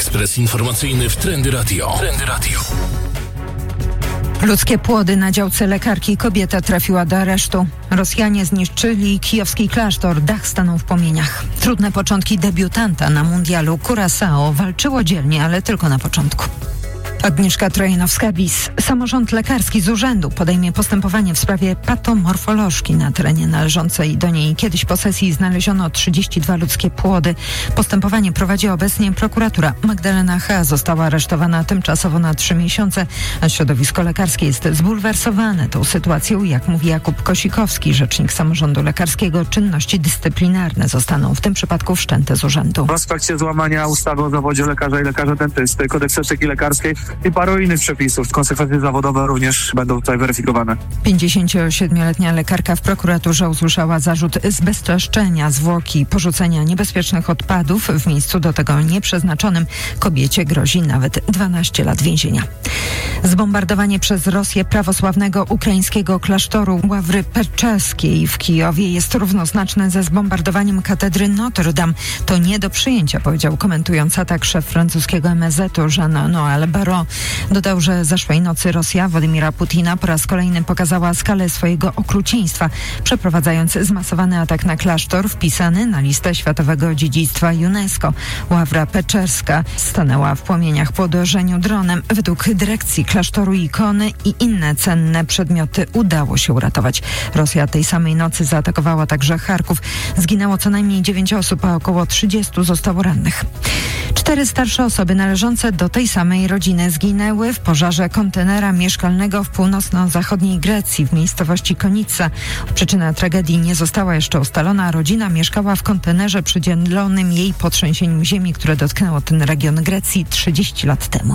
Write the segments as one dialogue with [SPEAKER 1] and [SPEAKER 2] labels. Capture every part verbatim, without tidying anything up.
[SPEAKER 1] Ekspres informacyjny w Trendy Radio. Trendy Radio.
[SPEAKER 2] Ludzkie płody na działce lekarki. Kobieta trafiła do aresztu. Rosjanie zniszczyli kijowski klasztor. Dach stanął w płomieniach. Trudne początki debiutanta na mundialu. Curaçao walczyło dzielnie, ale tylko na początku. Agnieszka Trojanowska-Bis. Samorząd lekarski z urzędu podejmie postępowanie w sprawie patomorfolożki na terenie należącej do niej kiedyś posesji znaleziono trzydzieści dwa ludzkie płody. Postępowanie prowadzi obecnie prokuratura. Magdalena H. została aresztowana tymczasowo na trzy miesiące, a środowisko lekarskie jest zbulwersowane tą sytuacją. Jak mówi Jakub Kosikowski, rzecznik samorządu lekarskiego, czynności dyscyplinarne zostaną w tym przypadku wszczęte z urzędu.
[SPEAKER 3] W aspekcie złamania ustawy o zawodzie lekarza i lekarza dentysty, kodeksu etyki lekarskiej i paru innych przepisów. Konsekwencje zawodowe również będą tutaj weryfikowane.
[SPEAKER 2] pięćdziesięciosiedmioletnia lekarka w prokuraturze usłyszała zarzut zbezczeszczenia zwłoki, porzucenia niebezpiecznych odpadów w miejscu do tego nieprzeznaczonym. Kobiecie grozi nawet dwanaście lat więzienia. Zbombardowanie przez Rosję prawosławnego ukraińskiego klasztoru Ławry Peczeskiej w Kijowie jest równoznaczne ze zbombardowaniem katedry Notre Dame. To nie do przyjęcia, powiedział komentując atak szef francuskiego M S Z-u Jean-Noël Barrot. Dodał, że zeszłej nocy Rosja Władimira Putina po raz kolejny pokazała skalę swojego okrucieństwa, przeprowadzając zmasowany atak na klasztor wpisany na listę Światowego Dziedzictwa UNESCO. Ławra Peczerska stanęła w płomieniach po uderzeniu dronem. Według dyrekcji klasztoru ikony i inne cenne przedmioty udało się uratować. Rosja tej samej nocy zaatakowała także Charków. Zginęło co najmniej dziewięć osób, a około trzydziestu zostało rannych. Cztery starsze osoby należące do tej samej rodziny zginęły w pożarze kontenera mieszkalnego w północno-zachodniej Grecji w miejscowości Konica. Przyczyna tragedii nie została jeszcze ustalona. Rodzina mieszkała w kontenerze przydzielonym jej po trzęsieniu ziemi, które dotknęło ten region Grecji trzydzieści lat temu.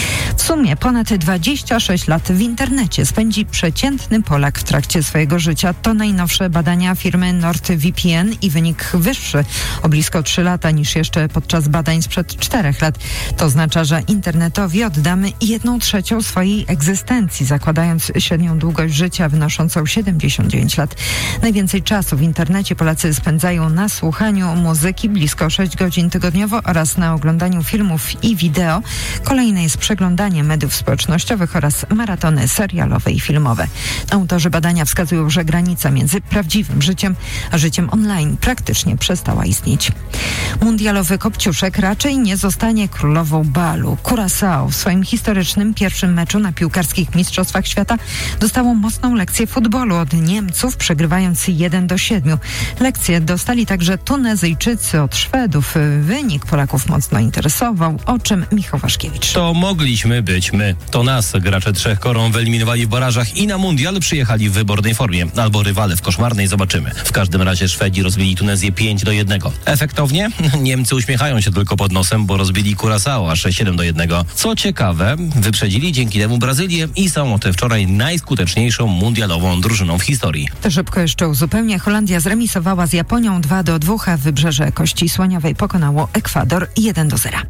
[SPEAKER 2] W sumie ponad dwadzieścia sześć lat w internecie spędzi przeciętny Polak w trakcie swojego życia. To najnowsze badania firmy NordVPN i wynik wyższy o blisko trzy lata niż jeszcze podczas badań sprzed czterech lat. To oznacza, że internetowi oddamy jedną trzecią swojej egzystencji, zakładając średnią długość życia wynoszącą siedemdziesiąt dziewięć lat. Najwięcej czasu w internecie Polacy spędzają na słuchaniu muzyki, blisko sześć godzin tygodniowo, oraz na oglądaniu filmów i wideo. Kolejne jest przeglądanie mediów społecznościowych oraz maratony serialowe i filmowe. Autorzy badania wskazują, że granica między prawdziwym życiem a życiem online praktycznie przestała istnieć. Mundialowy Kopciuszek raczej nie zostanie królową balu. Curaçao w swoim historycznym pierwszym meczu na piłkarskich mistrzostwach świata dostało mocną lekcję futbolu od Niemców, przegrywając jeden do siedmiu. Lekcje dostali także Tunezyjczycy od Szwedów. Wynik Polaków mocno interesował, o czym Michał Waszkiewicz.
[SPEAKER 4] To mogliśmy być my. To nas gracze trzech koron wyeliminowali w barażach i na mundial przyjechali w wybornej formie. Albo rywale w koszmarnej, zobaczymy. W każdym razie Szwedzi rozbili Tunezję pięć do jednego. Efektownie? Niemcy uśmiechają się tylko pod nosem, bo rozbili Curaçao aż siedem do jednego. Co ciekawe, wyprzedzili dzięki temu Brazylię i są od wczoraj najskuteczniejszą mundialową drużyną w historii.
[SPEAKER 2] To szybko jeszcze uzupełnię. Holandia zremisowała z Japonią dwa do dwóch, a Wybrzeże Kości Słoniowej pokonało Ekwador jeden do zera.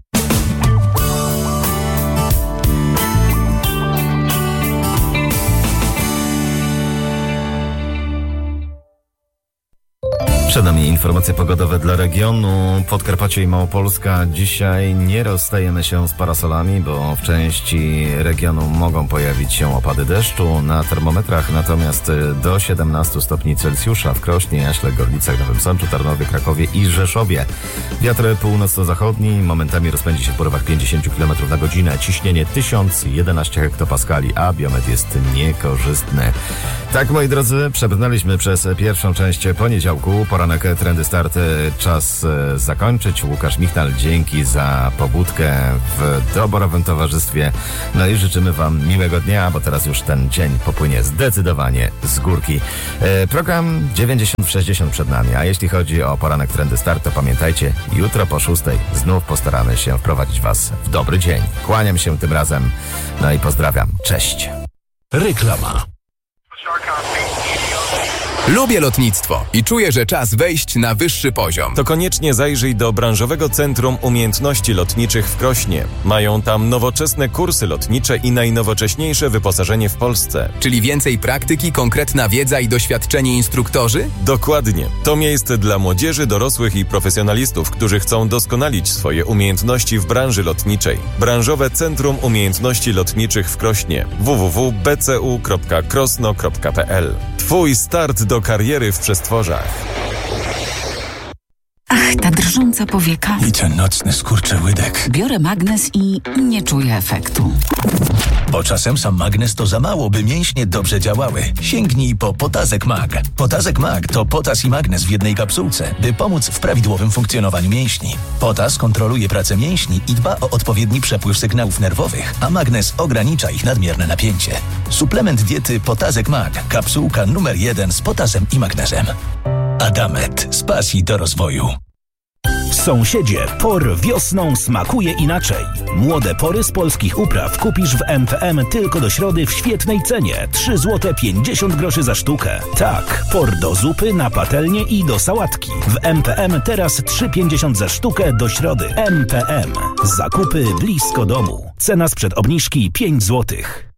[SPEAKER 5] Przed nami informacje pogodowe dla regionu. Podkarpacie i Małopolska. Dzisiaj nie rozstajemy się z parasolami, bo w części regionu mogą pojawić się opady deszczu. Na termometrach natomiast do siedemnastu stopni Celsjusza w Krośnie, Jaśle, Gorlicach, Nowym Sączu, Tarnowie, Krakowie i Rzeszowie. Wiatr północno-zachodni momentami rozpędzi się w porywach pięćdziesiąt kilometrów na godzinę. Ciśnienie tysiąc jedenaście hektopaskali, a biometr jest niekorzystny. Tak, moi drodzy, przebrnęliśmy przez pierwszą część poniedziałku. Poranek Trendy Start czas zakończyć. Łukasz Michnal, dzięki za pobudkę w doborowym towarzystwie. No i życzymy Wam miłego dnia, bo teraz już ten dzień popłynie zdecydowanie z górki. E, program dziewięćdziesiąt w sześćdziesiąt przed nami, a jeśli chodzi o poranek Trendy Start, to pamiętajcie, jutro po szóstej znów postaramy się wprowadzić Was w dobry dzień. Kłaniam się tym razem, no i pozdrawiam. Cześć.
[SPEAKER 1] Reklama.
[SPEAKER 6] Lubię lotnictwo i czuję, że czas wejść na wyższy poziom.
[SPEAKER 7] To koniecznie zajrzyj do Branżowego Centrum Umiejętności Lotniczych w Krośnie. Mają tam nowoczesne kursy lotnicze i najnowocześniejsze wyposażenie w Polsce.
[SPEAKER 6] Czyli więcej praktyki, konkretna wiedza i doświadczeni instruktorzy?
[SPEAKER 7] Dokładnie. To miejsce dla młodzieży, dorosłych i profesjonalistów, którzy chcą doskonalić swoje umiejętności w branży lotniczej. Branżowe Centrum Umiejętności Lotniczych w Krośnie. w w w kropka b c u kropka krosno kropka p l. Twój start do kariery w przestworzach.
[SPEAKER 8] Ach, ta drżąca powieka.
[SPEAKER 1] I ten nocny skurczyłydek.
[SPEAKER 8] Biorę magnes i nie czuję efektu.
[SPEAKER 1] Bo czasem sam magnes to za mało, by mięśnie dobrze działały. Sięgnij po Potazek Mag. Potazek Mag to potas i magnes w jednej kapsułce, by pomóc w prawidłowym funkcjonowaniu mięśni. Potas kontroluje pracę mięśni i dba o odpowiedni przepływ sygnałów nerwowych, a magnes ogranicza ich nadmierne napięcie. Suplement diety Potazek Mag. Kapsułka numer jeden z potasem i magnezem. Adamet. Z pasji do rozwoju.
[SPEAKER 9] Sąsiedzie, por wiosną smakuje inaczej. Młode pory z polskich upraw kupisz w M P M tylko do środy w świetnej cenie. trzy złote pięćdziesiąt groszy za sztukę. Tak, por do zupy, na patelnię i do sałatki. W M P M teraz trzy pięćdziesiąt za sztukę do środy. M P M. Zakupy blisko domu. Cena sprzed obniżki pięć złotych.